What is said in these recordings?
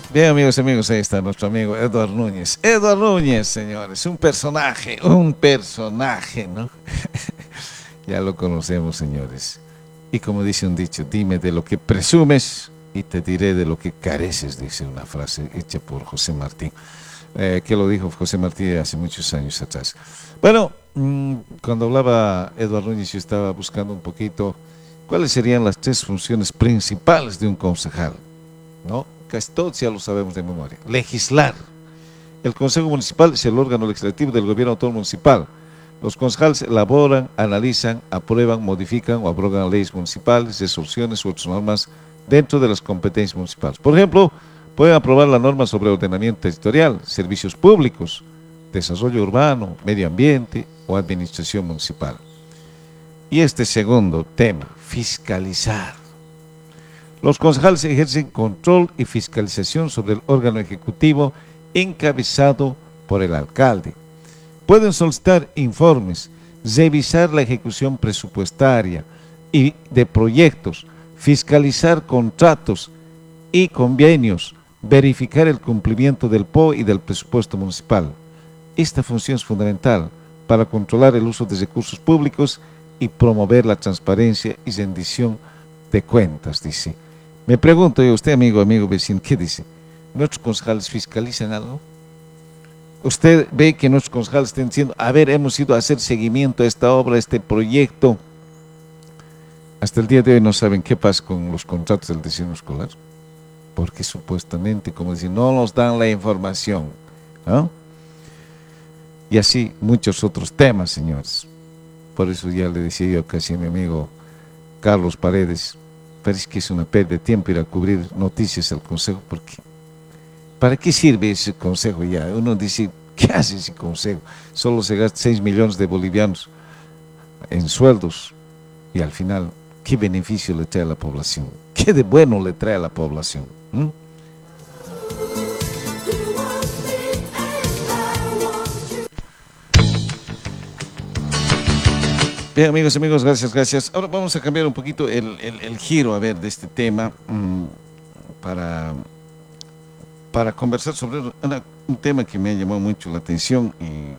Bien, amigos y amigos, ahí está nuestro amigo Eduardo Núñez. Eduardo Núñez, señores, un personaje, ¿no? Ya lo conocemos, señores. Y como dice un dicho, dime de lo que presumes y te diré de lo que careces, dice una frase hecha por José Martín, que lo dijo José Martín hace muchos años atrás. Bueno, cuando hablaba Eduardo Núñez, yo estaba buscando un poquito cuáles serían las tres funciones principales de un concejal, ¿no? Casi todos ya lo sabemos de memoria. Legislar. El Consejo Municipal es el órgano legislativo del gobierno autónomo municipal. Los concejales elaboran, analizan, aprueban, modifican o abrogan leyes municipales, resoluciones u otras normas dentro de las competencias municipales. Por ejemplo, pueden aprobar la norma sobre ordenamiento territorial, servicios públicos, desarrollo urbano, medio ambiente o administración municipal. Y este segundo tema, fiscalizar. Los concejales ejercen control y fiscalización sobre el órgano ejecutivo encabezado por el alcalde. Pueden solicitar informes, revisar la ejecución presupuestaria y de proyectos, fiscalizar contratos y convenios, verificar el cumplimiento del PO y del presupuesto municipal. Esta función es fundamental para controlar el uso de recursos públicos y promover la transparencia y rendición de cuentas, dice. Me pregunto yo, usted amigo vecino, ¿qué dice? ¿Nuestros concejales fiscalizan algo? Usted ve que nuestros concejales están diciendo, a ver, hemos ido a hacer seguimiento a esta obra, a este proyecto. Hasta el día de hoy no saben qué pasa con los contratos del diseño escolar, porque supuestamente, como dicen, no nos dan la información, ¿no? Y así muchos otros temas, señores. Por eso ya le decía yo casi a mi amigo Carlos Paredes, parece que es una pérdida de tiempo ir a cubrir noticias al consejo, porque ¿para qué sirve ese consejo ya? Uno dice, ¿qué hace ese consejo? Solo se gasta 6 millones de bolivianos en sueldos y al final, ¿qué beneficio le trae a la población? ¿Qué de bueno le trae a la población? Bien, amigos, gracias. Ahora vamos a cambiar un poquito el giro, a ver, de este tema para conversar sobre un tema que me ha llamado mucho la atención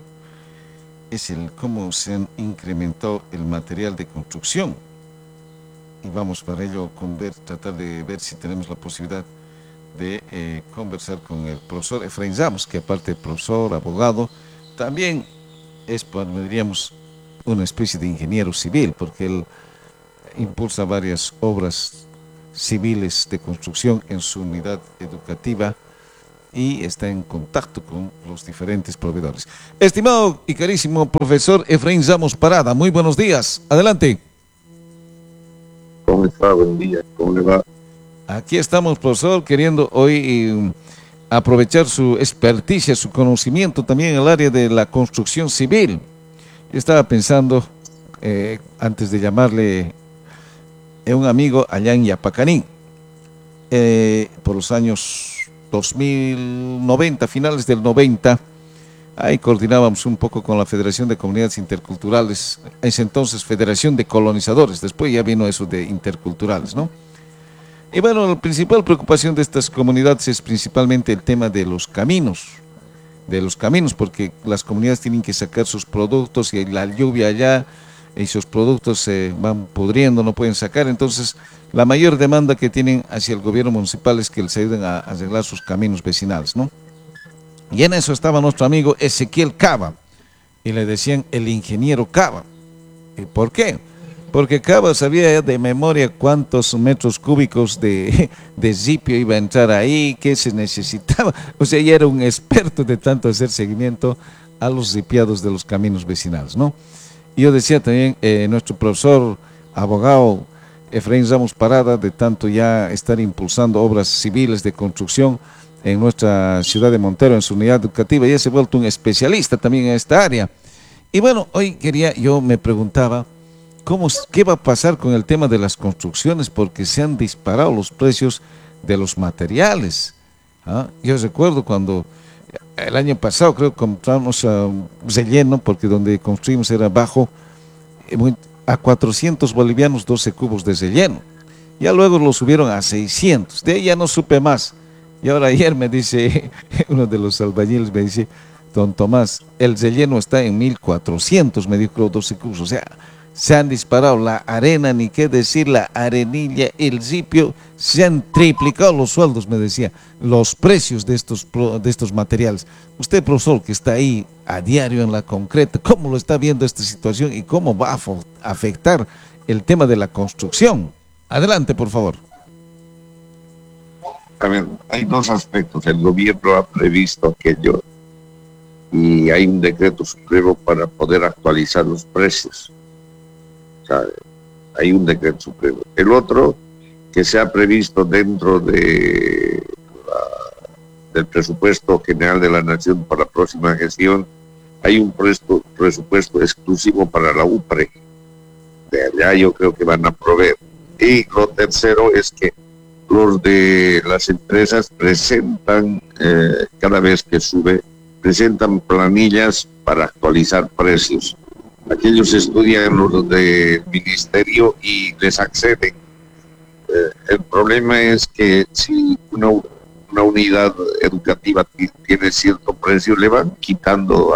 y es el cómo se han incrementado el material de construcción. Y vamos para ello tratar de ver si tenemos la posibilidad de conversar con el profesor Efraín Ramos, que aparte de profesor, abogado, también es, diríamos, una especie de ingeniero civil, porque él impulsa varias obras civiles de construcción en su unidad educativa y está en contacto con los diferentes proveedores. Estimado y carísimo profesor Efraín Ramos Parada, muy buenos días, adelante. ¿Cómo está? Buen día, ¿cómo le va? Aquí estamos, profesor, queriendo hoy aprovechar su experticia, su conocimiento también en el área de la construcción civil. Yo estaba pensando, antes de llamarle a un amigo allá en Yapacaní, por los años 2090, finales del 90, ahí coordinábamos un poco con la Federación de Comunidades Interculturales, ese entonces Federación de Colonizadores, después ya vino eso de interculturales, ¿no? Y bueno, la principal preocupación de estas comunidades es principalmente el tema de los caminos, porque las comunidades tienen que sacar sus productos y la lluvia allá, y sus productos se van pudriendo, no pueden sacar. Entonces, la mayor demanda que tienen hacia el gobierno municipal es que les ayuden a arreglar sus caminos vecinales, ¿no? Y en eso estaba nuestro amigo Ezequiel Cava, y le decían el ingeniero Cava. ¿Y por qué? Porque Cava sabía de memoria cuántos metros cúbicos de ripio iba a entrar ahí, qué se necesitaba. O sea, ya era un experto de tanto hacer seguimiento a los ripiados de los caminos vecinales, ¿no? Y yo decía también, nuestro profesor, abogado Efraín Ramos Parada, de tanto ya estar impulsando obras civiles de construcción en nuestra ciudad de Montero, en su unidad educativa, ya se ha vuelto un especialista también en esta área. Y bueno, hoy yo me preguntaba, ¿qué va a pasar con el tema de las construcciones? Porque se han disparado los precios de los materiales. Yo recuerdo cuando el año pasado creo que compramos relleno, porque donde construimos era bajo, a 400 bolivianos 12 cubos de relleno. Ya luego lo subieron a 600, de ahí ya no supe más. Y ahora ayer me dice, uno de los albañiles me dice, don Tomás, el relleno está en 1400, me dijo los 12 cursos. O sea, se han disparado la arena, ni qué decir, la arenilla, el ripio, se han triplicado los sueldos, me decía, los precios de estos materiales. Usted, profesor, que está ahí a diario en la concreta, ¿cómo lo está viendo esta situación y cómo va a afectar el tema de la construcción? Adelante, por favor. A ver, hay dos aspectos. El gobierno ha previsto aquello y hay un decreto supremo para poder actualizar los precios. O sea, hay un decreto supremo. El otro, que se ha previsto dentro del presupuesto general de la Nación para la próxima gestión, hay un presupuesto exclusivo para la UPRE. De allá yo creo que van a proveer. Y lo tercero es que los de las empresas presentan, cada vez que sube, presentan planillas para actualizar precios. Aquellos estudian los del ministerio y les acceden. El problema es que si una unidad educativa tiene cierto precio, le van quitando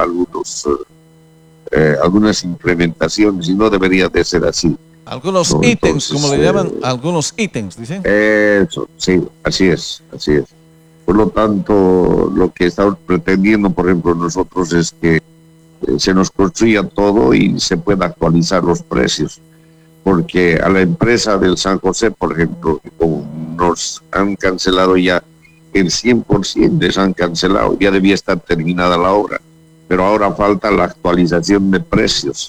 algunas implementaciones, y no debería de ser así. Algunos ítems, como le llaman, algunos ítems, dicen. Eso, sí, así es. Por lo tanto, lo que estamos pretendiendo, por ejemplo, nosotros es que se nos construya todo y se pueda actualizar los precios. Porque a la empresa del San José, por ejemplo, como nos han cancelado ya, el 100% les han cancelado, ya debía estar terminada la obra, pero ahora falta la actualización de precios.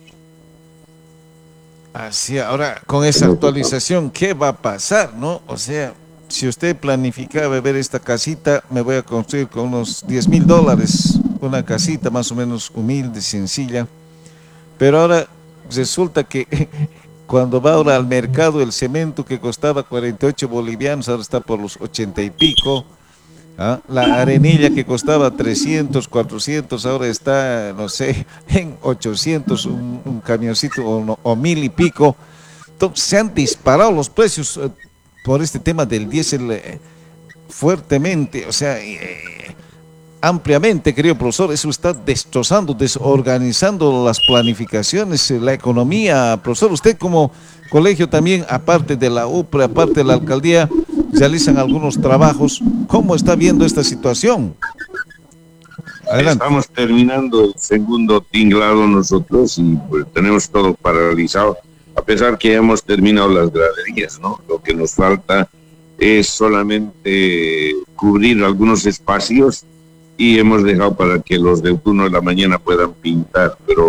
Así, ahora con esa actualización, ¿qué va a pasar, no? O sea, si usted planificaba ver esta casita, me voy a construir con unos $10,000, una casita más o menos humilde, sencilla, pero ahora resulta que cuando va ahora al mercado, el cemento que costaba 48 bolivianos, ahora está por los 80 y pico. ¿Ah? La arenilla que costaba 300, 400, ahora está, no sé, en 800, un camioncito o 1000 y pico. Entonces, se han disparado los precios por este tema del diésel fuertemente, o sea, ampliamente, querido profesor. Eso está destrozando, desorganizando las planificaciones, la economía. Profesor, usted como colegio también, aparte de la UPRE, aparte de la alcaldía, realizan algunos trabajos. ¿Cómo está viendo esta situación? Adelante. Estamos terminando el segundo tinglado nosotros y pues tenemos todo paralizado, a pesar que ya hemos terminado las graderías, ¿no? Lo que nos falta es solamente cubrir algunos espacios y hemos dejado para que los del turno de la mañana puedan pintar, pero